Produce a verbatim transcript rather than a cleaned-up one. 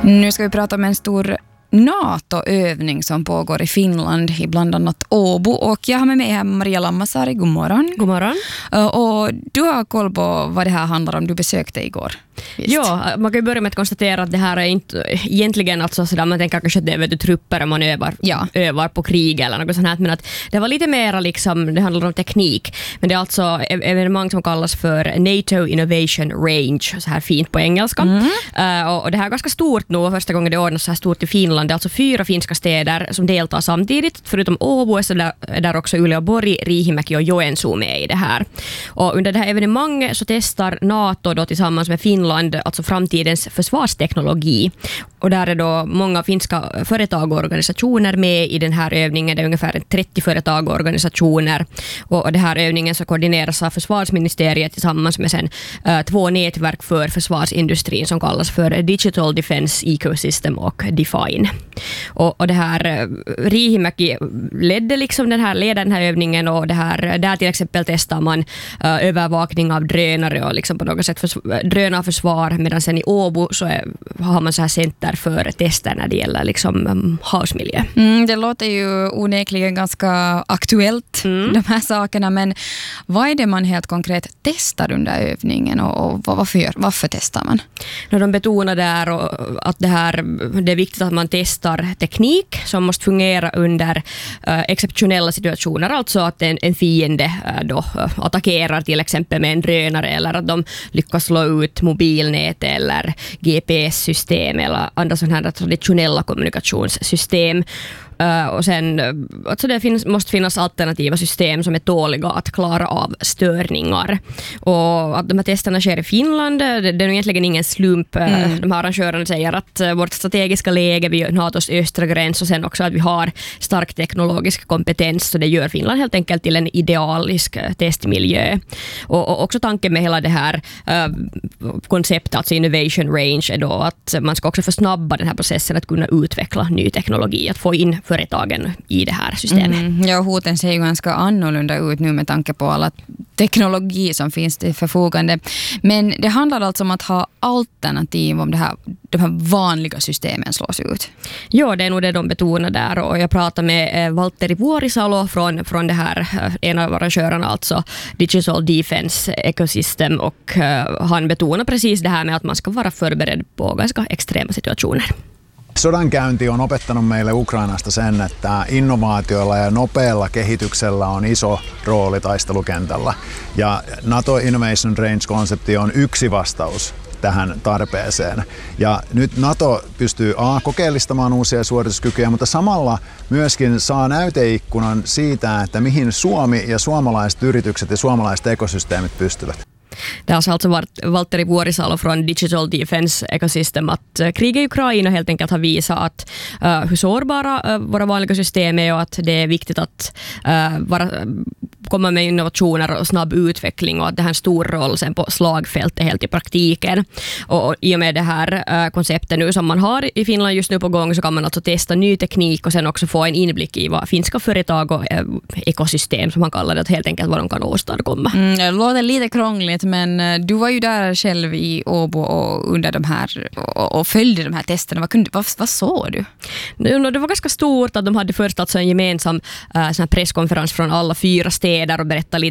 Nu ska vi prata om en stor NATO-övning som pågår i Finland i bland annat Åbo, och jag har med mig här Maria Lammasari. God morgon. God morgon. Och du har koll på vad det här handlar om. Du besökte igår. Visst. Ja, man kan ju börja med att konstatera att det här är inte egentligen alltså sådär, man tänker kanske att det är vet du, trupper och man övar, ja. övar på krig eller något sånt här, men att det var lite mera liksom, det handlar om teknik, men det är alltså evenemang som kallas för NATO Innovation Range, så här fint på engelska. Mm. Uh, och, och det här är ganska stort nu, första gången det ordnas så här stort i Finland. Det är alltså fyra finska städer som deltar samtidigt, förutom Åbo så där, där också Uleåborg, Riihimäki och Joensuu med i det här. Och under det här evenemanget så testar NATO då tillsammans med Finland alltså framtidens försvarsteknologi. Och där är då många finska företag och organisationer med i den här övningen. Det är ungefär trettio företag och organisationer. Och det här övningen så koordineras av försvarsministeriet tillsammans med sen uh, två nätverk för försvarsindustrin som kallas för Digital Defense Ecosystem och Define. Och, och det här uh, Riihimäki ledde liksom den här, leder den här övningen, och det här, där till exempel testar man uh, övervakning av drönare och liksom på något sätt förs- drönarförsvar, medan sen i Åbo så är, har man så här center för tester när det gäller liksom um, havsmiljö. Mm, det låter ju onekligen ganska aktuellt, mm. de här sakerna, men vad är det man helt konkret testar under övningen, och, och varför, gör, varför testar man? När de betonar där och att det, här, det är viktigt att man testar teknik som måste fungera under uh, exceptionella situationer, alltså att en, en fiende uh, då, uh, attackerar till exempel med en drönare, eller att de lyckas slå ut mobilnät eller G P S-system eller andra sådana här traditionella kommunikationssystem. Uh, och sen, alltså det finns, måste finnas alternativa system som är tåliga att klara av störningar. Och att de här testerna sker i Finland, det, det är egentligen ingen slump. Mm. De här arrangörerna säger att uh, vårt strategiska läge vid NATOs östra gräns, och sen också att vi har stark teknologisk kompetens, så det gör Finland helt enkelt till en idealisk uh, testmiljö. Och, och också tanken med hela det här uh, konceptet, alltså Innovation Range, är då att man ska också försnabba den här processen att kunna utveckla ny teknologi, att få in företagen i det här systemet. Mm, ja, hoten ser ju ganska annorlunda ut nu med tanke på alla teknologi som finns till förfogande. Men det handlar alltså om att ha alternativ om det här, de här vanliga systemen slås ut. Ja, det är nog det de betonar där, och jag pratade med Valtteri Vuorisalo från, från det här, en av arrangörerna, alltså Digital Defense Ecosystem, och uh, han betonar precis det här med att man ska vara förberedd på ganska extrema situationer. Sodankäynti on opettanut meille Ukrainasta sen, että innovaatioilla ja nopealla kehityksellä on iso rooli taistelukentällä. Ja NATO Innovation Range-konsepti on yksi vastaus tähän tarpeeseen. Ja nyt NATO pystyy A, kokeellistamaan uusia suorituskykyjä, mutta samalla myöskin saa näyteikkunan siitä, että mihin Suomi ja suomalaiset yritykset ja suomalaiset ekosysteemit pystyvät. Det har alltså Valtteri Vuorisalo från Digital Defense Ecosystem att kriget i Ukraina helt enkelt har visat att uh, hur sårbara uh, våra vanliga system är, och att det är viktigt att uh, vara, komma med innovationer och snabb utveckling, och att det har en stor roll sen på slagfältet helt i praktiken. Och, och i och med det här uh, konceptet nu som man har i Finland just nu på gång, så kan man alltså testa ny teknik och sen också få en inblick i vad finska företag och uh, ekosystem som man kallar det, att helt enkelt vad de kan åstadkomma. Mm, det låter lite krångligt, men du var ju där själv i Åbo och under de här och, och följde de här testerna. Vad, kunde, vad, vad såg du? Det var ganska stort att de hade först alltså en gemensam uh, sån presskonferens från alla fyra städer och berättade lite